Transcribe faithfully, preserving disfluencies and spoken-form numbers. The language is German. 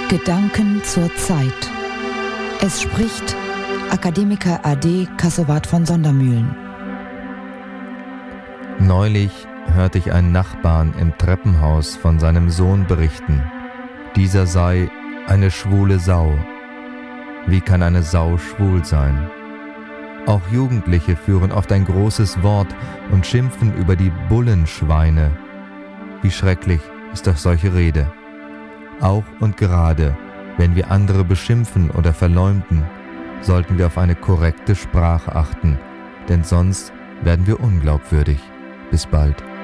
Gedanken zur Zeit. Es spricht Akademiker A D Kassowat von Sondermühlen. Neulich hörte ich einen Nachbarn im Treppenhaus von seinem Sohn berichten. Dieser sei eine schwule Sau. Wie kann eine Sau schwul sein? Auch Jugendliche führen oft ein großes Wort und schimpfen über die Bullenschweine. Wie schrecklich ist doch solche Rede. Auch und gerade, wenn wir andere beschimpfen oder verleumden, sollten wir auf eine korrekte Sprache achten, denn sonst werden wir unglaubwürdig. Bis bald.